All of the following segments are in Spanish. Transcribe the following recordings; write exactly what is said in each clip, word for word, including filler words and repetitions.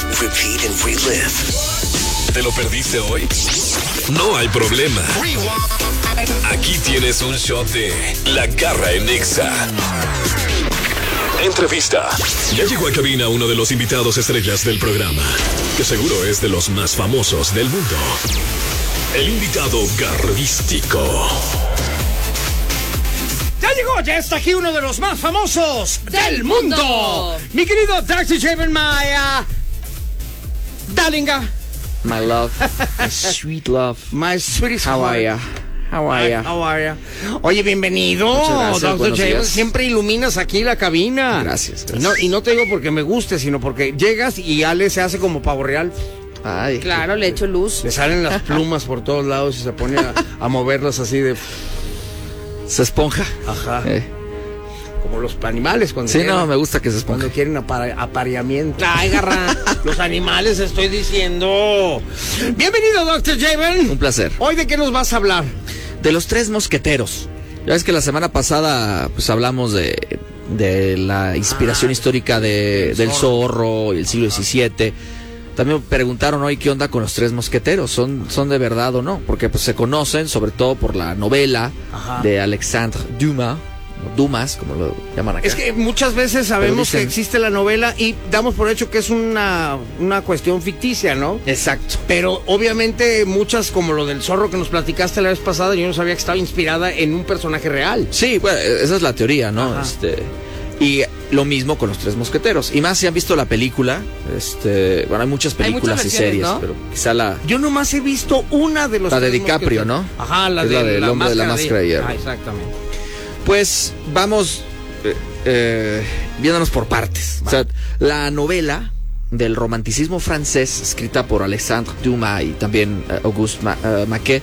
repeat and relive. ¿Te lo perdiste hoy? No hay problema. Aquí tienes un shot de La Garra en Nexa. Entrevista. Ya llegó a cabina uno de los invitados estrellas del programa, que seguro es de los más famosos del mundo. El invitado garrístico. Ya llegó, ya está aquí uno de los más famosos del mundo. Mi querido doctor Javen, my uh, darlinga. My love, my sweet love. My sweetest How are ya? How are ya? How are ya? Oye, bienvenido, doctor Javen. Siempre iluminas aquí la cabina. Gracias, gracias. Y no, y no te digo porque me guste, sino porque llegas y Ale se hace como pavo real. Ay, claro, le echo luz. Le salen las plumas por todos lados y se pone a, a moverlas así de... Se esponja. Ajá. Eh. Como los animales cuando Sí, quieren, no, me gusta que se esponja. Cuando quieren apare, apareamiento. Ay, garra. Los animales estoy diciendo. Bienvenido, doctor Javen. Un placer. ¿Hoy de qué nos vas a hablar? De los tres mosqueteros. Ya ves que la semana pasada pues hablamos de, de la inspiración ah, histórica de, del zorro y el siglo diecisiete. También me preguntaron hoy qué onda con los tres mosqueteros, ¿son, son de verdad o no? Porque pues se conocen sobre todo por la novela Ajá. de Alexandre Dumas, Dumas, como lo llaman acá. Es que muchas veces sabemos dicen... que existe la novela y damos por hecho que es una, una cuestión ficticia, ¿no? Exacto. Pero obviamente muchas, como lo del zorro que nos platicaste la vez pasada, yo no sabía que estaba inspirada en un personaje real. Sí, bueno, esa es la teoría, ¿no? Ajá. Este... Y lo mismo con los tres mosqueteros. Y más si han visto la película. Este, bueno, hay muchas películas hay y series, ¿no? Pero quizá la... Yo nomás he visto una de los La de DiCaprio, ¿no? Ajá, la, es de, la del la hombre de la máscara de hierro. Ah, exactamente. Pues vamos eh, eh, viéndonos por partes. Vale. O sea, la novela del romanticismo francés, escrita por Alexandre Dumas y también uh, Auguste Ma uh, Maquet,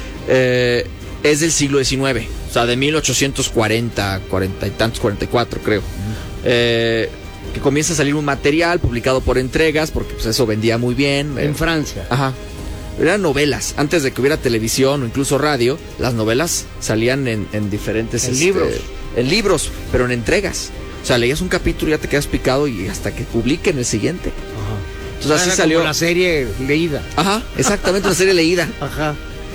eh, es del siglo diecinueve. O sea, de mil ochocientos cuarenta, cuarenta y tantos, cuarenta y cuatro creo. Uh-huh. eh, que comienza a salir un material publicado por entregas, porque pues eso vendía muy bien. En eh, Francia. Ajá. Eran novelas. Antes de que hubiera televisión o incluso radio, las novelas salían en, en diferentes... En este, libros. En libros, pero en entregas. O sea, leías un capítulo y ya te quedas picado y hasta que publiquen el siguiente. Ajá. Entonces así Era salió... como la serie leída. Ajá, exactamente, una serie leída. Ajá.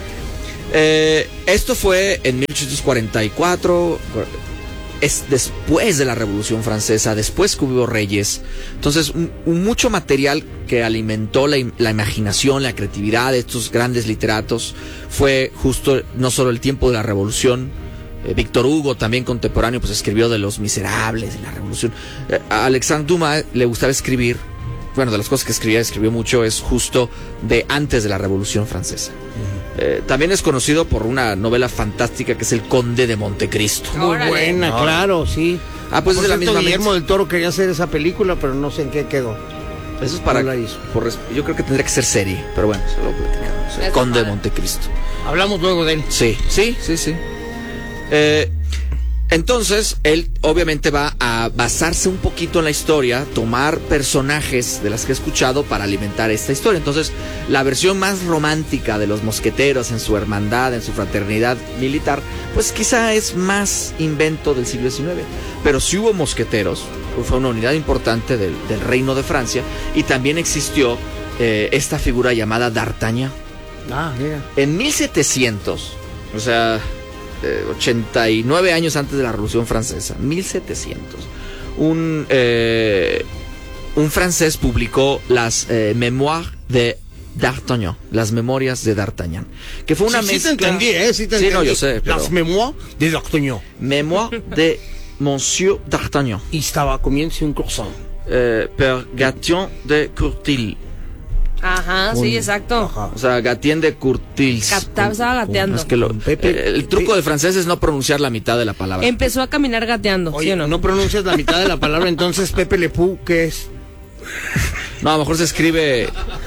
Eh, esto fue en mil ochocientos cuarenta y cuatro, es después de la Revolución Francesa, después que hubo reyes. Entonces, un, un mucho material que alimentó la, la imaginación, la creatividad de estos grandes literatos fue justo no solo el tiempo de la Revolución. Eh, Víctor Hugo, también contemporáneo, pues escribió de Los Miserables, de la Revolución. Eh, a Alexandre Dumas le gustaba escribir. Bueno, de las cosas que escribía, escribió mucho, es justo de antes de la Revolución Francesa. Uh-huh. eh, también es conocido por una novela fantástica que es El Conde de Montecristo. Muy Órale. buena, no. claro, sí. Ah, pues por es de la misma Guillermo del Toro quería hacer esa película, pero no sé en qué quedó. Eso es para... No la hizo. Por, yo creo que tendría que ser serie, pero bueno, solo platicamos. El Conde de Montecristo. Hablamos luego de él. Sí, sí, sí, sí. Eh... Entonces, él obviamente va a basarse un poquito en la historia, tomar personajes de las que he escuchado para alimentar esta historia. Entonces, la versión más romántica de los mosqueteros en su hermandad, en su fraternidad militar, pues quizá es más invento del siglo diecinueve. Pero sí hubo mosqueteros, fue una unidad importante del, del reino de Francia, y también existió eh, esta figura llamada D'Artagnan. Ah, mira. En mil setecientos, o sea... ochenta y nueve años antes de la Revolución Francesa, mil setecientos, un, eh, un francés publicó las eh, Mémoires de D'Artagnan, las memorias de D'Artagnan, que fue una sí, mezcla... Sí te entendí, ¿eh? Sí, te sí entendí. no, yo sé, pero... Las Mémoires de D'Artagnan. Mémoires de Monsieur D'Artagnan. Y estaba comiendo un croissant. Eh, per Gatien de Courtil. Ajá, un, sí, exacto. Ajá. O sea, Gatien de Courtils. Estaba gateando. Es que lo, Pepe, eh, el truco del francés es no pronunciar la mitad de la palabra. Empezó a caminar gateando. Oye, ¿sí o no? no pronuncias la mitad de la palabra, entonces Pepe Le Pew, ¿qué es? No, a lo mejor se escribe...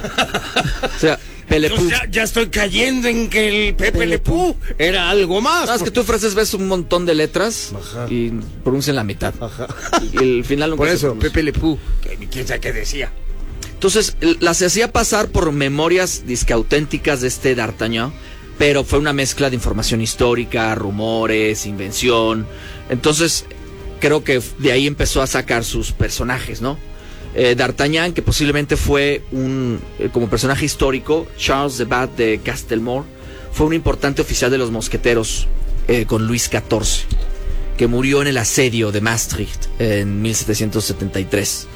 O sea, Pepe Le Pew. Ya, ya estoy cayendo en que el Pepe Le Pew era algo más. No, es que tú en francés ves un montón de letras. Ajá. Y pronuncian la mitad. Ajá. Y el final nunca Por eso, pronuncia. Pepe Le Pew. ¿Quién sabe qué decía? Entonces, las hacía pasar por memorias disque auténticas de este D'Artagnan, pero fue una mezcla de información histórica, rumores, invención. Entonces, creo que de ahí empezó a sacar sus personajes, ¿no? Eh, D'Artagnan, que posiblemente fue un, eh, como personaje histórico, Charles de Bat de Castelmore, fue un importante oficial de los mosqueteros eh, con Luis catorce, que murió en el asedio de Maastricht en mil setecientos setenta y tres.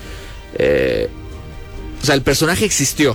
Eh, o sea, el personaje existió,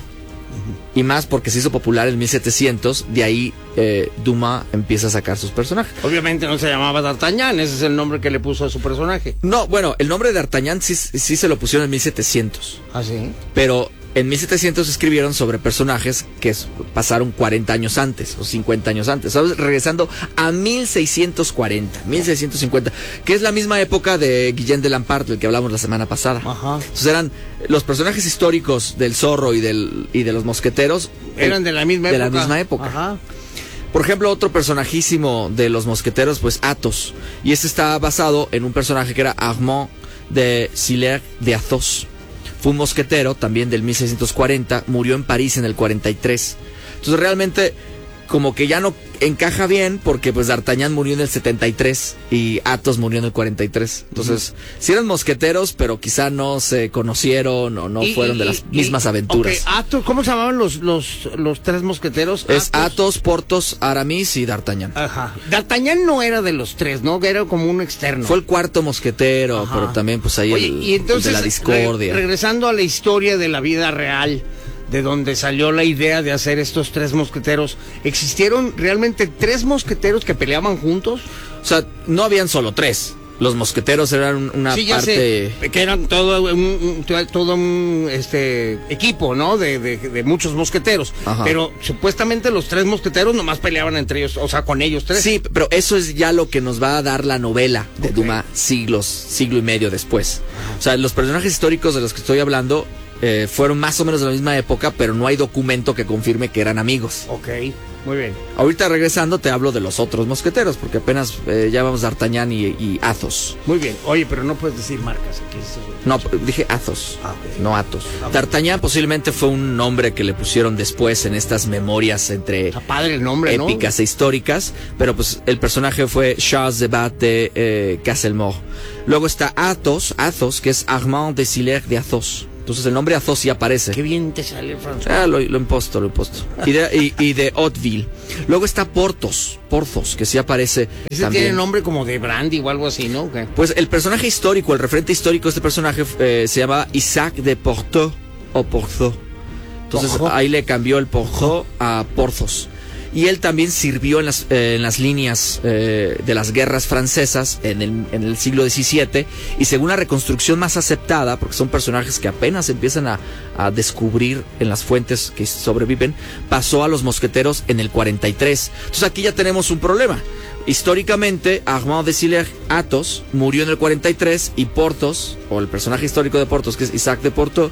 y más porque se hizo popular en mil setecientos, de ahí eh, Dumas empieza a sacar sus personajes. Obviamente no se llamaba D'Artagnan, ese es el nombre que le puso a su personaje. No, bueno, el nombre de D'Artagnan sí, sí se lo pusieron en mil setecientos. ¿Ah, sí? Pero en mil setecientos escribieron sobre personajes que pasaron cuarenta años antes o cincuenta años antes, ¿sabes? Regresando a mil seiscientos cuarenta, mil seiscientos cincuenta, que es la misma época de Guillén de Lampart, del que hablamos la semana pasada. Ajá. Entonces eran los personajes históricos del Zorro y del y de los mosqueteros. Eran de la misma de época. la misma época. Ajá. Por ejemplo, otro personajísimo de los mosqueteros, pues Athos. Y este está basado en un personaje que era Armand de Sillers de Athos. Fue un mosquetero también del mil seiscientos cuarenta, murió en París en el cuarenta y tres. Entonces realmente como que ya no encaja bien porque pues D'Artagnan murió en el setenta y tres y Athos murió en el cuarenta y tres. Entonces, uh-huh. sí eran mosqueteros, pero quizá no se conocieron o no y, fueron y, de las y, mismas aventuras. Okay, Athos, ¿cómo se llamaban los, los, los tres mosqueteros? Es Athos, Porthos, Aramis y D'Artagnan. Ajá. D'Artagnan no era de los tres, ¿no? Era como un externo. Fue el cuarto mosquetero, ajá, pero también pues ahí Oye, el, y entonces, el de la discordia. Re, regresando a la historia de la vida real, de donde salió la idea de hacer estos tres mosqueteros, ¿existieron realmente tres mosqueteros que peleaban juntos? O sea, no habían solo tres. Los mosqueteros eran una sí, ya parte... sé, que eran todo un, todo un este, equipo, ¿no? De, de, de muchos mosqueteros. Ajá. Pero supuestamente los tres mosqueteros nomás peleaban entre ellos, o sea, con ellos tres. Sí, pero eso es ya lo que nos va a dar la novela de okay. Dumas siglos, siglo y medio después. Ajá. O sea, los personajes históricos de los que estoy hablando eh, fueron más o menos de la misma época, pero no hay documento que confirme que eran amigos. Ok, muy bien. Ahorita regresando te hablo de los otros mosqueteros, porque apenas eh, ya vamos a D'Artagnan y, y Athos. Muy bien. Oye, pero no puedes decir marcas aquí. No, dije Athos, ah, okay. no Athos. Ah, D'Artagnan posiblemente fue un nombre que le pusieron después en estas memorias entre Está padre el nombre, épicas ¿no? e históricas, pero pues el personaje fue Charles de Bat de eh, Castelmore. Luego está Athos, Athos, que es Armand de Sillers de Athos. Entonces el nombre Athos sí aparece. Qué bien te sale el francés. Ah, lo, lo imposto, lo imposto. Y de, y, y de Hauteville. Luego está Porthos, Porthos, que sí aparece. Ese también. Tiene nombre como de brandy o algo así, ¿no? ¿Qué? Pues el personaje histórico, el referente histórico de este personaje eh, se llama Isaac de Porto o Porthos. Entonces Ojo. ahí le cambió el Porthos a Porthos. Y él también sirvió en las, eh, en las líneas eh, de las guerras francesas en el, en el siglo diecisiete, y según la reconstrucción más aceptada, porque son personajes que apenas empiezan a, a descubrir en las fuentes que sobreviven, pasó a los mosqueteros en el cuarenta y tres. Entonces aquí ya tenemos un problema. Históricamente, Armand de Sillers Athos murió en el cuarenta y tres, y Porthos, o el personaje histórico de Porthos, que es Isaac de Porto,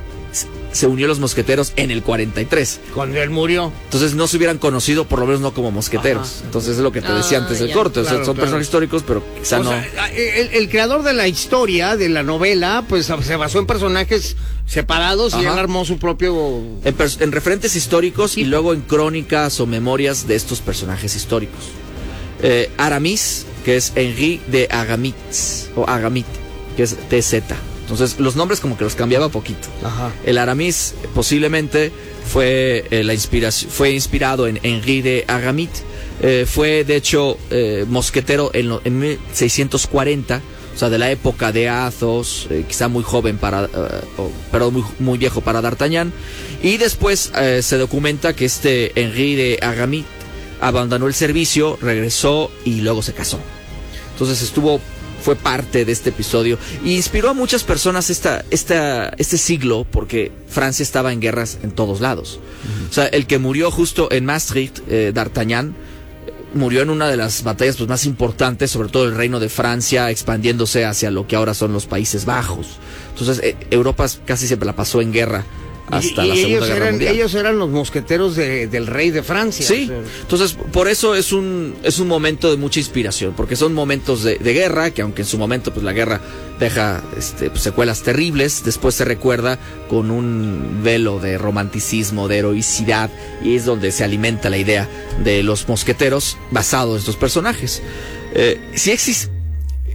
se unió a los mosqueteros en el cuarenta y tres. Cuando él murió. Entonces no se hubieran conocido, por lo menos no como mosqueteros. Ajá. Entonces es lo que te decía ah, antes del corte. Claro, o sea, son claro. personajes históricos, pero quizá o no. Sea, el, el creador de la historia, de la novela, pues se basó en personajes separados. Ajá. Y él armó su propio... En, en referentes históricos sí. Y luego en crónicas o memorias de estos personajes históricos. Eh, Aramis, que es Henri de Agamitz, o Agamit, que es T Z. Entonces, los nombres como que los cambiaba poquito. Ajá. El Aramis posiblemente fue eh, la inspiración, fue inspirado en Henri de Agamit. Eh, fue, de hecho, eh, mosquetero en, lo, en mil seiscientos cuarenta, o sea, de la época de Athos, eh, quizá muy joven para, uh, oh, perdón, muy, muy viejo para D'Artagnan. Y después eh, se documenta que este Henri de Agamit abandonó el servicio, regresó y luego se casó. Entonces estuvo... fue parte de este episodio y inspiró a muchas personas esta, esta, este siglo, porque Francia estaba en guerras en todos lados. Uh-huh. O sea, el que murió justo en Maastricht, eh, D'Artagnan, murió en una de las batallas pues, más importantes, sobre todo el reino de Francia, expandiéndose hacia lo que ahora son los Países Bajos. Entonces, eh, Europa casi siempre la pasó en guerra. Hasta y, la y Segunda ellos Guerra eran, Mundial. Ellos eran los mosqueteros de, del rey de Francia. Sí, o sea. Entonces por eso es un es un momento de mucha inspiración, porque son momentos de, de guerra, que aunque en su momento pues la guerra deja este, pues, secuelas terribles, después se recuerda con un velo de romanticismo, de heroicidad, y es donde se alimenta la idea de los mosqueteros basado en estos personajes. Eh, si existe...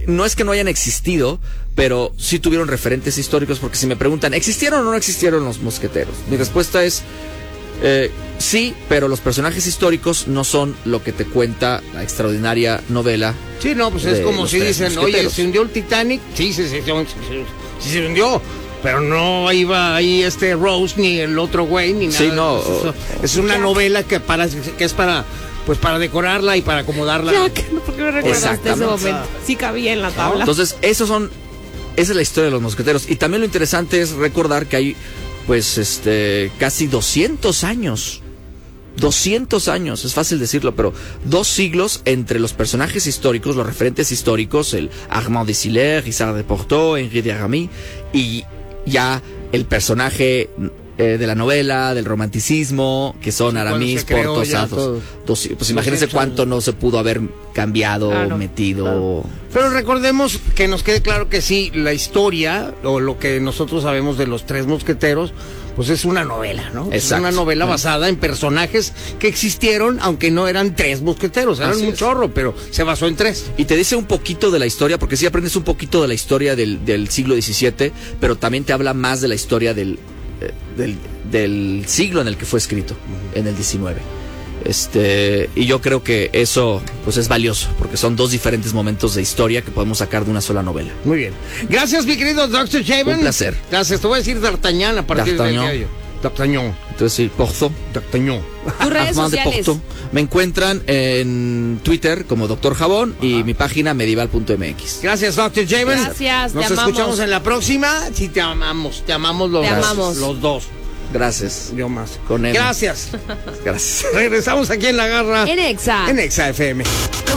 no es que no hayan existido, pero sí tuvieron referentes históricos, porque si me preguntan, ¿existieron o no existieron los mosqueteros? Mi respuesta es eh, sí, pero los personajes históricos no son lo que te cuenta la extraordinaria novela. Sí, no, pues es como si dicen, oye, ¿se hundió el Titanic? Sí, sí, sí, sí, sí se hundió. Pero no iba ahí este Rose ni el otro güey ni nada. Sí, no. Eso, es una novela que para que es para pues para decorarla y para acomodarla. Ya, que no, ¿por qué me recordaste ese momento? Sí cabía en la tabla. Entonces, esos son esa es la historia de los mosqueteros. Y también lo interesante es recordar que hay pues este casi doscientos años. doscientos años, es fácil decirlo, pero dos siglos entre los personajes históricos, los referentes históricos, el Armand de Sillers, Guisard de Porto, Henri de Aramis, y ya el personaje eh, de la novela, del romanticismo, que son Aramis, Porto, Santos. Dos, pues imagínense cuánto no se pudo haber cambiado, claro, metido. Claro. Pero recordemos que nos quede claro que sí, la historia, o lo que nosotros sabemos de los tres mosqueteros, pues es una novela, ¿no? Exacto. Es una novela basada en personajes que existieron, aunque no eran tres mosqueteros, eran Así un es. chorro, pero se basó en tres. Y te dice un poquito de la historia, porque sí aprendes un poquito de la historia del, del siglo diecisiete, pero también te habla más de la historia del, eh, del, del siglo en el que fue escrito, uh-huh. en el diecinueve. Este, y yo creo que eso pues es valioso, porque son dos diferentes momentos de historia que podemos sacar de una sola novela. Muy bien. Gracias, mi querido doctor Chabin. Un placer. Gracias. Te voy a decir D'Artagnan a partir D'Artagnan. de D'Artagnan. Entonces sí, Porto. D'Artagnan. Tus redes Armand de sociales. Porto. Me encuentran en Twitter como doctor Jabón y Ajá. mi página medieval punto m x. Gracias, doctor Chabin. Gracias, Nos te escuchamos amamos. en la próxima. Sí, te amamos. Te amamos los, te amamos. los dos. Gracias. Yo más. Con él. Gracias. Gracias. Regresamos aquí en La Garra. En Exa. En Exa F M.